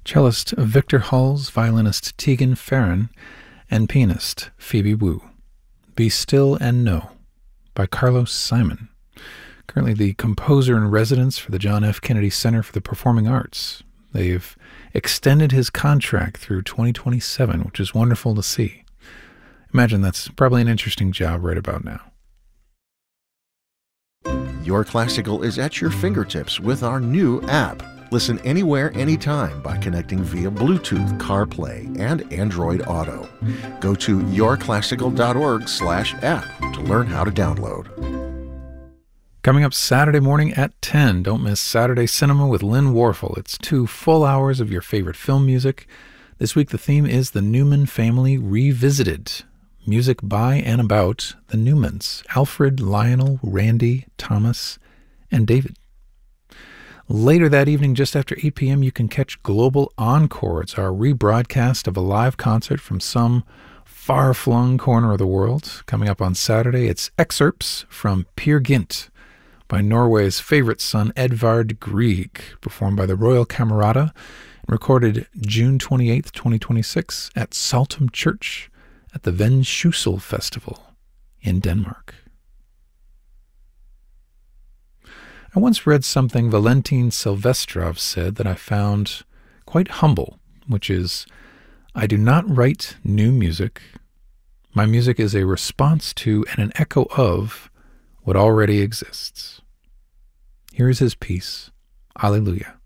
cellist Victor Hulse, violinist Tegan Farron, and pianist Phoebe Wu. Be Still and Know by Carlos Simon, currently the composer in residence for the John F. Kennedy Center for the Performing Arts. They've extended his contract through 2027, which is wonderful to see. Imagine that's probably an interesting job right about now. Your Classical is at your fingertips with our new app. Listen anywhere, anytime by connecting via Bluetooth, CarPlay, and Android Auto. Go to yourclassical.org/app to learn how to download. Coming up Saturday morning at 10, don't miss Saturday Cinema with Lynn Warfel. It's 2 full hours of your favorite film music. This week the theme is The Newman Family Revisited. Music by and about the Newmans, Alfred, Lionel, Randy, Thomas, and David. Later that evening, just after 8 p.m., you can catch Global Encore. It's our rebroadcast of a live concert from some far-flung corner of the world. Coming up on Saturday, it's excerpts from Peer Gynt by Norway's favorite son, Edvard Grieg, performed by the Royal Camerata, and recorded June 28th, 2026 at Saltum Church at the Vendsyssel Festival in Denmark. I once read something Valentin Silvestrov said that I found quite humble, which is, I do not write new music. My music is a response to and an echo of what already exists. Here is his piece, Alleluia.